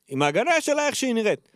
עם ההגנה שלה איך שהיא נראית.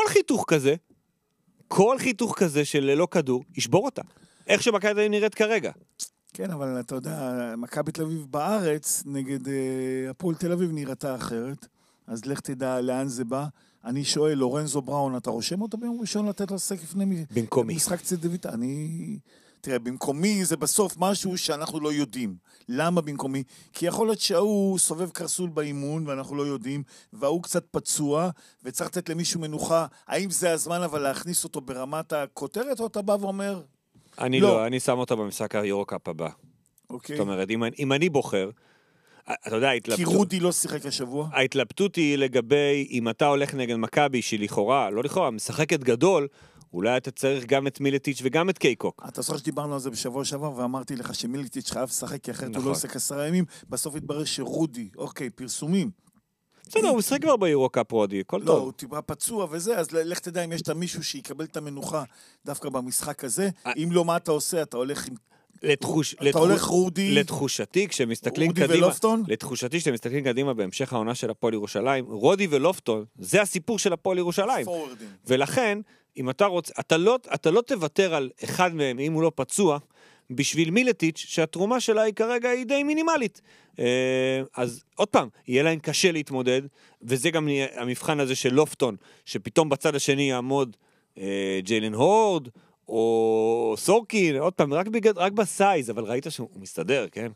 כל חיתוך כזה של ללא כדור, ישבור אותה. איך שמכבי תל אביב נראית כרגע. כן, אבל אתה יודע, מכבי תל אביב בארץ, נגד הפועל תל אביב נראתה אחרת, אז לך תדע לאן זה בא. אני שואל, לורנזו בראון, אתה רושם אותו ביום ראשון לתת לשחק לפני במקומי. משחק צדוויטה? תראה, במקומי זה בסוף משהו שאנחנו לא יודעים. למה במקומי? כי יכול להיות שהוא סובב קרסול באימון, ואנחנו לא יודעים, והוא קצת פצוע, וצריך לתת למישהו מנוחה. האם זה הזמן אבל להכניס אותו ברמת הכותרת, או אתה בא ואומר... אני לא, אני שם אותו במשחק היורוקאפ הבא. אוקיי. זאת אומרת, אם אני בוחר, אתה יודע, כי רודי לא שיחק השבוע. ההתלבטות היא לגבי אם אתה הולך נגד מכבי שהיא לכאורה, לא לכאורה, משחקת גדול, אולי אתה צריך גם את מילטיץ' וגם את קייקוק. אתה זוכר שדיברנו על זה בשבוע שעבר, ואמרתי לך שמילטיץ' חייב לשחק, כי אחרת הוא לא עושה 10 ימים, בסוף התברר שרודי, אוקיי, פרסומים. בסדר, הוא משחק כבר ביורוקאפ רודי, הכל טוב. לא, הוא טיפה פצוע וזה, אז לך תדע אם יש את מישהו שיקבל את המנוחה דווקא במשחק הזה, אם לא, מה אתה עושה? אתה הולך עם... אתה הולך רודי... לתחושתי, כשמסתכלים קדימה... רודי ולופטון? לתחושתי, כשמסתכלים קדימה בהמשך העונה של הפועל ירושלים, רודי ולופטון, זה הסיפור של הפועל ירושלים. ולכן, אם אתה רוצה, אתה לא תוותר על אחד מהם, אם הוא לא פצוע, בשביל מילטיץ' שהתרומה שלה היא כרגע היא די מינימלית. אז עוד פעם, יהיה להם קשה להתמודד, וזה גם המבחן הזה של לופטון, שפתאום בצד השני יעמוד ג'יילן הורד, או סורקין, עוד פעם, רק בסייז, אבל ראית שהוא מסתדר, כן?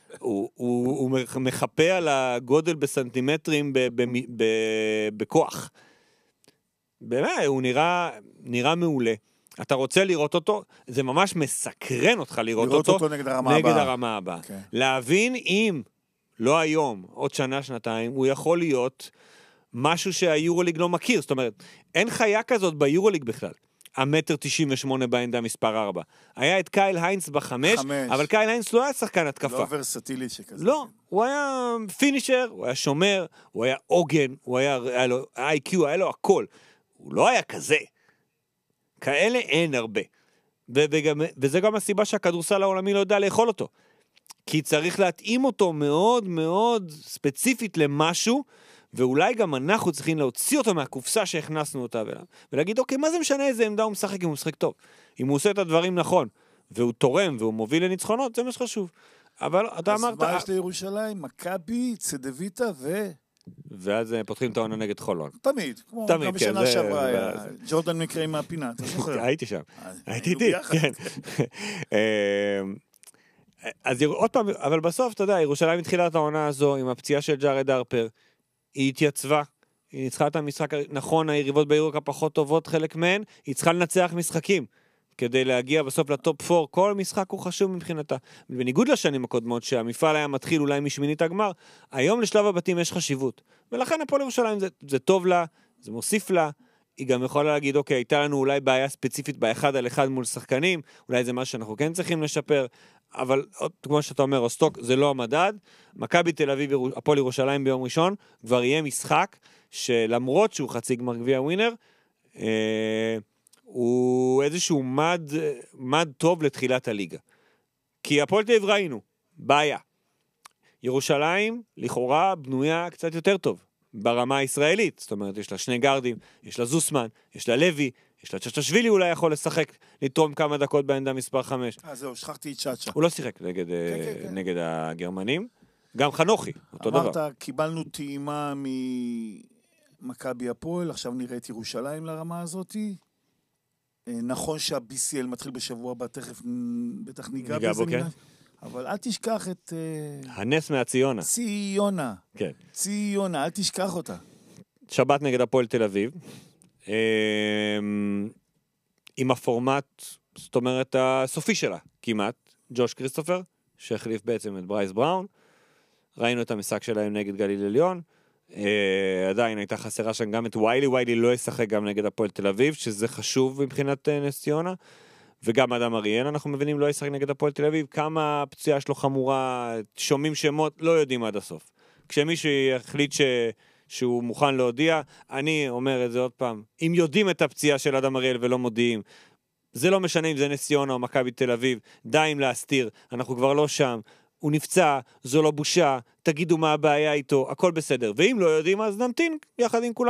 הוא מחפה על הגודל בסנטימטרים בכוח. באמת, הוא נראה מעולה. אתה רוצה לראות אותו, זה ממש מסקרן אותך לראות אותו נגד הרמה הבאה. להבין אם, לא היום, עוד שנה, שנתיים, הוא יכול להיות משהו שהיורוליג לא מכיר. זאת אומרת, אין חיה כזאת ביורוליג בכלל. 1.98 בעמדה מספר 4. היה את קייל היינס ב5, אבל קייל היינס לא היה שחקן התקפה. לא ורסטילי שכזה. לא, הוא היה פינישר, הוא היה שומר, הוא היה עוגן, היה לו IQ, היה לו הכל. הוא לא היה כזה. כאלה אין הרבה. וזה גם הסיבה שהכדורסל העולמי לא יודע לאכול אותו. כי צריך להתאים אותו מאוד מאוד ספציפית למשהו, ואולי גם אנחנו צריכים להוציא אותו מהקופסה שהכנסנו אותה ולהגיד, אוקיי, מה זה משנה איזה עמדה הוא משחק אם הוא משחק טוב? אם הוא עושה את הדברים נכון, והוא תורם והוא מוביל לניצחונות, זה מה שחשוב. אבל אתה אמרת... אז מה יש לירושלים? מכבי, צדוויטה ואז פותחים את העונה נגד חולון. תמיד, כמו גם בשנה שעברה היה. ג'ורדן מקרה מהפינה, אתה זוכר? הייתי שם. הייתי איתי, כן. אז עוד פעם, אבל בסוף, אתה יודע, ירושלים התחילה את העונה הזו עם הפציעה של ג'ארד הרפר, היא התייצבה, היא ניצחה את המשחק, נכון, היריבות ביורוקאפ פחות טובות, חלק מהן, היא צריכה לנצח משחקים, כדי להגיע בסוף לטופ 4, כל משחק הוא חשוב מבחינתה. בניגוד לשנים הקודמות, שהמפעל היה מתחיל אולי משמינית הגמר, היום לשלב הבתים יש חשיבות. ולכן הפועל ירושלים זה טוב לה, זה מוסיף לה, היא גם יכולה להגיד, אוקיי, הייתה לנו אולי בעיה ספציפית באחד על אחד מול שחקנים, אולי זה מה שאנחנו כן צריכים לשפר, אבל כמו שאתה אומר, רוסטוק זה לא המדד. מכבי תל אביב, הפועל ירושלים ביום ראשון, כבר יהיה משחק שלמרות שהוא חצי גמר גביע ווינר, הוא איזשהו מד טוב לתחילת הליגה. כי הפועל תל אביב ראינו, בעיה. ירושלים לכאורה בנויה קצת יותר טוב, ברמה הישראלית. זאת אומרת, יש לה 2 גרדים, יש לה זוסמן, יש לה לוי, יש לה צ'צ'שווילי אולי יכול לשחק, לתרום כמה דקות בעמדה מספר 5. זהו, שכחתי את צ'צ'ה. הוא לא שיחק נגד הגרמנים. גם חנוכי, אותו דבר. אמרת, קיבלנו טעימה ממכבי הפועל, עכשיו נראה את ירושלים לרמה הזאת. נכון שה-BCL מתחיל בשבוע הבא, בטח ניגע בזה. אבל אל תשכח את... הנס מהציונה. ציונה. כן. ציונה, אל תשכח אותה. שבת נגד הפועל תל אביב. עם הפורמט, זאת אומרת, הסופי שלה, כמעט. ג'וש כריסטופר, שהחליף בעצם את ברייס בראון. ראינו את המשחק שלהם נגד גליל עליון. עדיין הייתה חסרה שם גם את ויילי לא ישחק גם נגד הפועל תל אביב, שזה חשוב מבחינת נס ציונה. וגם אדם אריאל, אנחנו מבינים, לא ישחק נגד הפועל תל אביב. כמה הפציעה שלו חמורה, שומעים שמות, לא יודעים עד הסוף. כשמישהו יחליט שהוא מוכן להודיע, אני אומר את זה עוד פעם, אם יודעים את הפציעה של אדם אריאל ולא מודיעים, זה לא משנה אם זה נס ציונה או מכבי תל אביב, די אם להסתיר, אנחנו כבר לא שם, הוא נפצע, זו לא בושה, תגידו מה הבעיה איתו, הכל בסדר. ואם לא יודעים, אז נמתין יחד עם כולם.